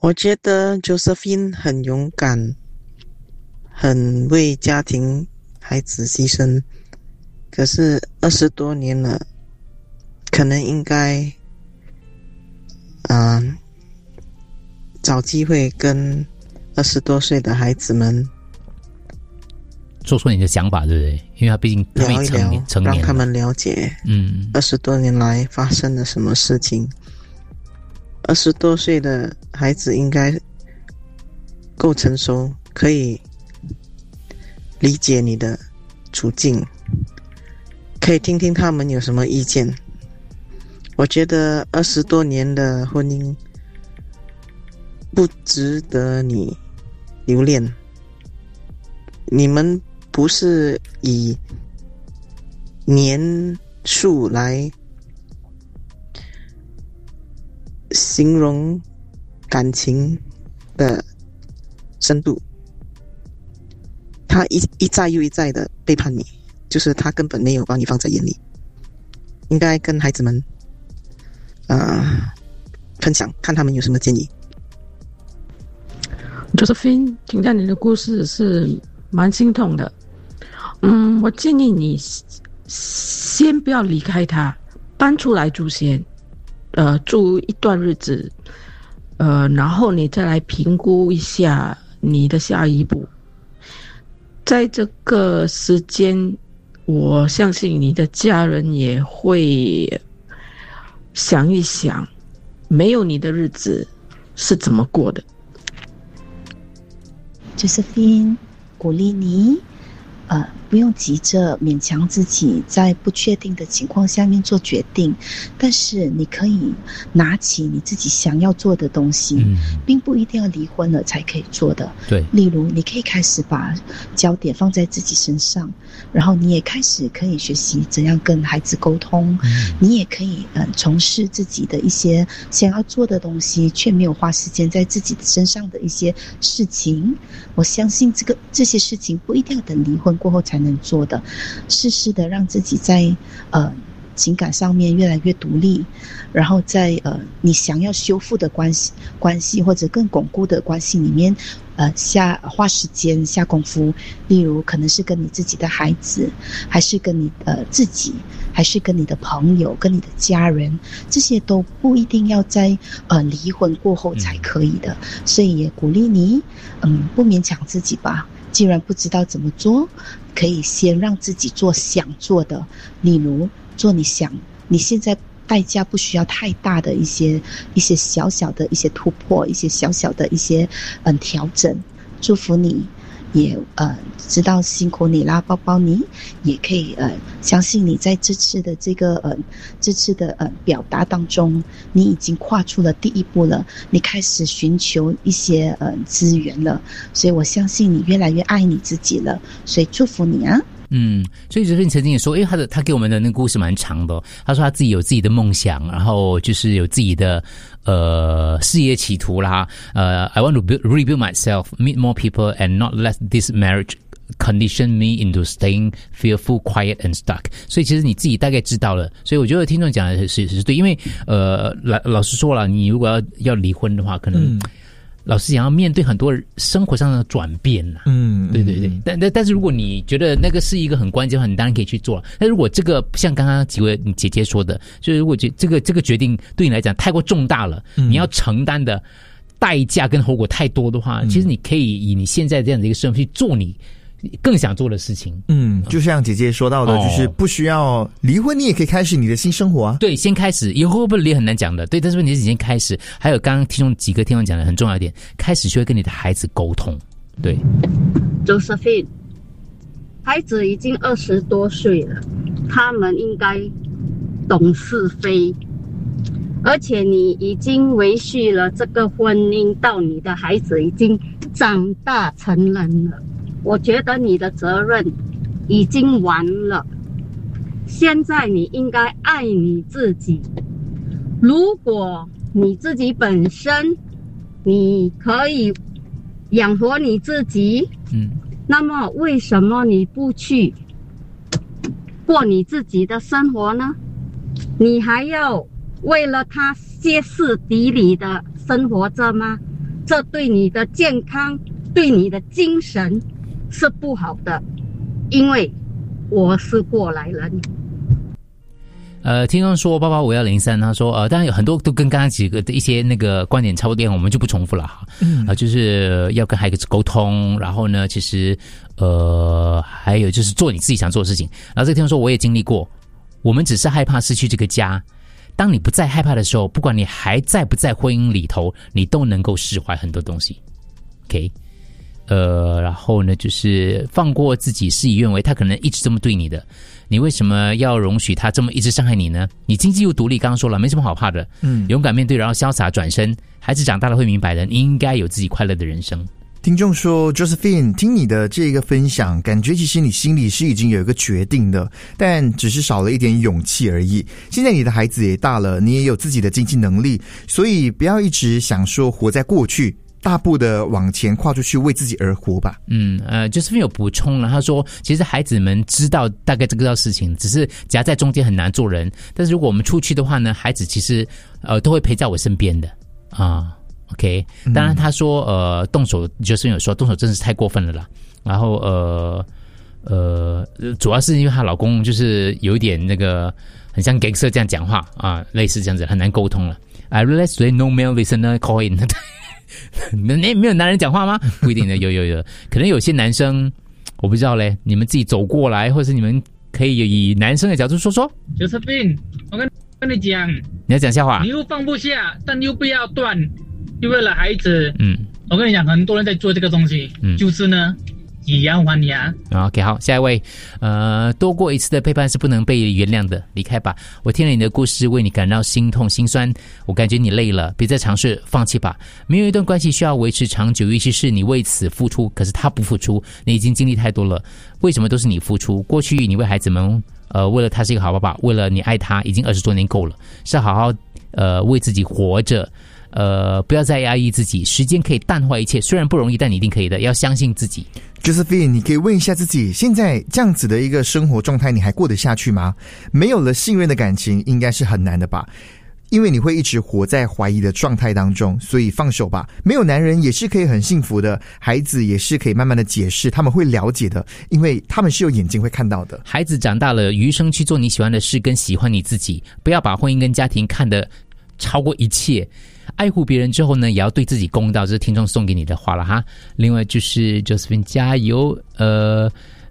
我觉得 Josephine 很勇敢，很为家庭孩子牺牲，可是20多年了，可能应该找机会跟20多岁的孩子们说说你的想法，对不对？因为他毕竟他们成年了， 让他们了解20多年来发生了什么事情。20多岁的孩子应该够成熟，可以理解你的处境，可以听听他们有什么意见。我觉得20多年的婚姻不值得你留恋。你们不是以年数来形容感情的深度，他一再又一再的背叛你，就是他根本没有把你放在眼里。应该跟孩子们分享，看他们有什么建议。 Josephine， 听到你的故事是蛮心痛的。我建议你先不要离开他，搬出来住先，住一段日子，然后你再来评估一下你的下一步。在这个时间，我相信你的家人也会想一想，没有你的日子是怎么过的。 Josephine， 鼓励你，不用急着勉强自己在不确定的情况下面做决定，但是你可以拿起你自己想要做的东西，并不一定要离婚了才可以做的。 对， 例如你可以开始把焦点放在自己身上，然后你也开始可以学习怎样跟孩子沟通，你也可以从事自己的一些想要做的东西，却没有花时间在自己身上的一些事情。我相信这些事情不一定要等离婚过后才能做的，适时的让自己在情感上面越来越独立，然后在你想要修复的关系或者更巩固的关系里面花时间下功夫。例如可能是跟你自己的孩子，还是跟你自己，还是跟你的朋友，跟你的家人，这些都不一定要在离婚过后才可以的。所以也鼓励你不勉强自己吧，既然不知道怎么做，可以先让自己做想做的，例如做你现在代价不需要太大的一些小小的一些突破，一些小小的一些调整。祝福你，也知道辛苦你啦，抱抱你，也可以相信你在这次的表达当中，你已经跨出了第一步了，你开始寻求一些资源了，所以我相信你越来越爱你自己了，所以祝福你啊。 所以就是你曾经也说，因为他给我们的那个故事蛮长的他说他自己有自己的梦想，然后就是有自己的事业企图啦I want to rebuild myself, meet more people and not let this marriage condition me into staying fearful, quiet and stuck. 所以其实你自己大概知道了，所以我觉得听众讲的是对，因为老实说了，你如果要离婚的话，可能老师想要面对很多生活上的转变对，但是如果你觉得那个是一个很关键的话，你当然可以去做。但如果这个像刚刚几位你姐姐说的，就是如果这个决定对你来讲太过重大了，你要承担的代价跟后果太多的话，其实你可以以你现在这样的一个身份去做你更想做的事情。 就像姐姐说到的，就是不需要离婚，你也可以开始你的新生活啊。 对，先开始，以后会不会离很难讲的。对，但是问题是你先开始。还有刚刚几个听众讲的很重要一点，开始学会跟你的孩子沟通。对 ，Josephine， 孩子已经20多岁了，他们应该懂是非，而且你已经维续了这个婚姻到你的孩子已经长大成人了。我觉得你的责任已经完了，现在你应该爱你自己。如果你自己本身你可以养活你自己，那么为什么你不去过你自己的生活呢？你还要为了他歇斯底里的生活着吗？ 这对你的健康、对你的精神是不好的，因为我是过来人。 听众说8850103，他说当然有很多都跟刚刚几个的一些那个观点差不多，我们就不重复了哈。就是要跟孩子沟通，然后呢，其实还有就是做你自己想做的事情。然后这个听众说我也经历过，我们只是害怕失去这个家。当你不再害怕的时候，不管你还在不在婚姻里头，你都能够释怀很多东西。OK。然后呢，就是放过自己，事与愿违。他可能一直这么对你的，你为什么要容许他这么一直伤害你呢？你经济又独立，刚刚说了，没什么好怕的。勇敢面对，然后潇洒转身。孩子长大了会明白的，你应该有自己快乐的人生。 听众说 Josephine 听你的这个分享，感觉其实你心里是已经有一个决定的，但只是少了一点勇气而已。现在你的孩子也大了，你也有自己的经济能力，所以不要一直想说活在过去，大步的往前跨出去，为自己而活吧。 Josephine 有补充了，他说其实孩子们知道大概这个事情，只是夹在中间很难做人。但是如果我们出去的话呢，孩子其实都会陪在我身边的啊。OK， 当然他说动手，Josephine有说动手真是太过分了啦。然后主要是因为她老公就是有一点那个很像 gangster 这样讲话啊，类似这样子很难沟通了。I realize today no male listener call in 没有男人讲话吗？不一定的，有，可能有些男生我不知道嘞，你们自己走过来，或者是你们可以以男生的角度说说。 Josephine， 我跟你讲， 你要讲笑话， 你又放不下，但又不要断，又为了孩子。我跟你讲，很多人在做这个东西，就是呢以牙还牙。 OK， 好，下一位，多过一次的背叛是不能被原谅的，离开吧。我听了你的故事，为你感到心痛心酸，我感觉你累了，别再尝试，放弃吧。没有一段关系需要维持长久，尤其是你为此付出，可是他不付出，你已经经历太多了。为什么都是你付出？过去你为孩子们，为了他是一个好爸爸，为了你爱他，已经20多年够了，是好好为自己活着。不要再压抑自己，时间可以淡化一切，虽然不容易，但你一定可以的，要相信自己。 Josephine， 你可以问一下自己，现在这样子的一个生活状态，你还过得下去吗？没有了信任的感情，应该是很难的吧？因为你会一直活在怀疑的状态当中，所以放手吧。没有男人也是可以很幸福的，孩子也是可以慢慢的解释，他们会了解的，因为他们是有眼睛会看到的。 孩子长大了，余生去做你喜欢的事，跟喜欢你自己，不要把婚姻跟家庭看得超过一切。爱护别人之后呢，也要对自己公道，这是听众送给你的话了哈。另外就是 Josephine 加油，